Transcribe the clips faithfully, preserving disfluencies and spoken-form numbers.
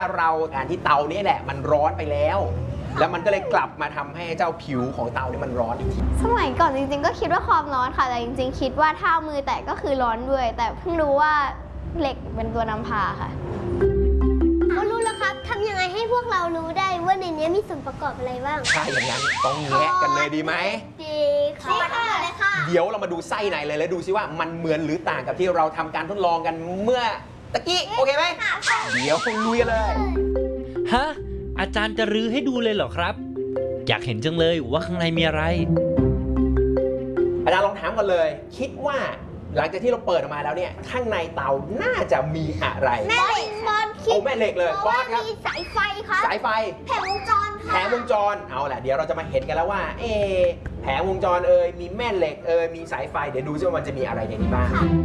เราการที่เตานี้แหละมันร้อนไปแล้วแล้วมันก็เลยกลับมาทำให้เจ้าผิวของเตาเนี่ยมันร้อนอีกทีสมัยก่อนจริงๆก็คิดว่าความร้อนค่ะแต่จริงๆคิดว่าถ้ามือแตะก็คือร้อนด้วยแต่เพิ่งรู้ว่าเหล็กเป็นตัวนำพาค่ะก็รู้แล้วครับทำยังไงให้พวกเรารู้ได้ว่าในนี้มีส่วนประกอบอะไรบ้างถ้าอย่างนั้นต้องแงะกันเลยดีไหมดีค่ะเลยค่ะเดี๋ยวเรามาดูไส้ในเลยแล้วดูซิว่ามันเหมือนหรือต่างกับที่เราทำการทดลองกันเมื่อตะกี้โอเคไหมเดี๋ยวลุยกันเลยฮะอาจารย์จะรื้อให้ดูเลยเหรอครับอยากเห็นจังเลยว่าข้างในมีอะไรอาจารย์ลองถามกันเลยคิดว่าหลังจากที่เราเปิดออกมาแล้วเนี่ยข้างในเตาน่าจะมีอะไรแม่เหล็กบอลคิดโอ้แม่เหล็กเลยบอสครับมีสายไฟครับสายไฟแผงวงจรค่ะแผงวงจรเอาแหละเดี๋ยวเราจะมาเห็นกันแล้วว่าเอแผงวงจรเอ่ยมีแม่เหล็กเอ่ยมีสายไฟเดี๋ยวดูซิว่ามันจะมีอะไรในนี้บ้าง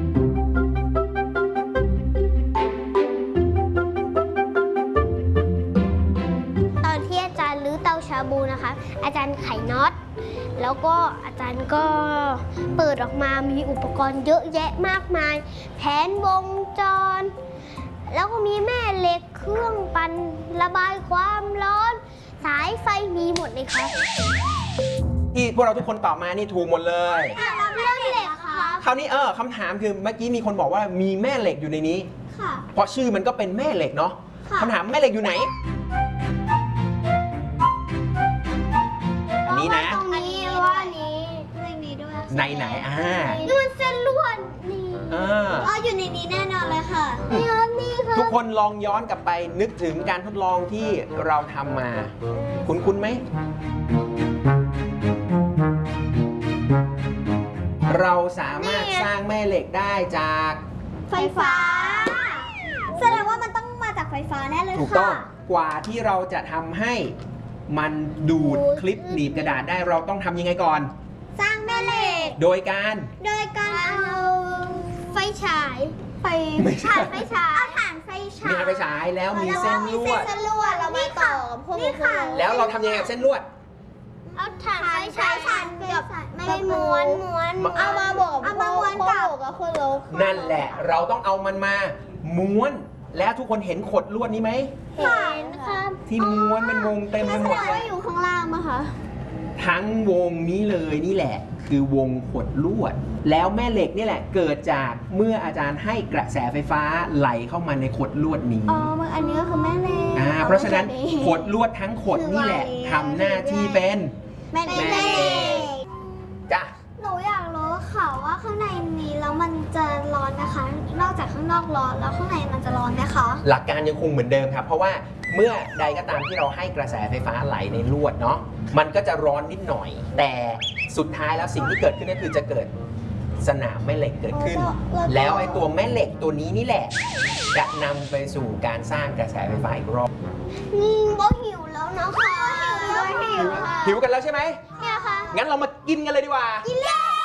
ตอนที่อาจารย์รื้อเตาชาบูนะคะอาจารย์ไขน็อตแล้วก็อาจารย์ก็เปิดออกมามีอุปกรณ์เยอะแยะมากมายแผนวงจรแล้วก็มีแม่เหล็กเครื่องปั่นระบายความร้อนสายไฟมีหมดเลยครับที่พวกเราทุกคนตอบมานี่ถูกหมดเลยแม่เหล็กครับคราวนี้เออคำถามคือเมื่อกี้มีคนบอกว่ามีแม่เหล็กอยู่ในนี้ค่ะเพราะชื่อมันก็เป็นแม่เหล็กเนาะคำถามแม่เหล็กอยู่ไหนอันนี้นะตรงนี้ว่านี้ในนี้ด้วยในไหนอ่านี่มันเส้นลวดนี่อ๋ออยู่ในนี้แน่นอนเลยค่ะนี่ครับนี่ค่ะทุกคนลองย้อนกลับไปนึกถึงการทดลองที่เราทำมาคุ้นๆไหมเราสามารถสร้างแม่เหล็กได้จากไฟฟ้าแสดงว่ามันต้องมาจากไฟฟ้าแน่เลยค่ะถูกต้องกว่าที่เราจะทำให้มันดูดคลิปหนีบกระดาษได้เราต้องทำยังไงก่อนสร้างแม่เหล็กโดยการโดยการเอาไฟฉายไฟถ่านไฟฉายเอาถ่านไฟฉายมีไฟฉายแล้วมีเส้นลวดเส้นลวดเรามาต่อนี่ค่ะแล้วเราทำยังไงกับเส้นลวดเอาถ่านไฟฉายถ่านกับไม่ม้วนม้วนเอามาบอกเอามาม้วนกับคนโลกนั่นแหละเราต้องเอามันมาม้วนแล้วทุกคนเห็นขดลวดนี้ไหมเห็นค่ะที่ม้วนเป็นวงเต็มไปหมดเลยอยู่ข้างล่างมั้ยคะทั้งวงนี้เลยนี่แหละคือวงขดลวดแล้วแม่เหล็กนี่แหละเกิดจากเมื่ออาจารย์ให้กระแสไฟฟ้าไหลเข้ามาในขดลวดนี้อ๋อมันอันนี้ก็คือแม่เหล็กอ่าเพราะฉะนั้นขดลวดทั้งขดนี่แหละทำหน้าที่เป็นแม่เหล็กจ้ะหนูอยากรู้ค่ะว่าข้างในนี้แล้วมันจะร้อนนะคะนอกจากข้างนอกร้อนแล้วข้างในมันจะร้อนไหมคะหลักการยังคงเหมือนเดิมครับเพราะว่าเมื่อใดก็ตามที่เราให้กระแสไฟฟ้าไหลในลวดเนาะมันก็จะร้อนนิดหน่อยแต่สุดท้ายแล้วสิ่งที่เกิดขึ้นก็คือจะเกิดสนามแม่เหล็กเกิดขึ้นแล้วไอ้ตัวแม่เหล็กตัวนี้นี่แหละจะนำไปสู่การสร้างกระแสไฟฟ้าอีกรอบนี่ก็หิวแล้วนะคะหิวหิวกันแล้วใช่ไหมเนี่ยค่ะงั้นเรามากินกันเลยดีกว่ากินเลย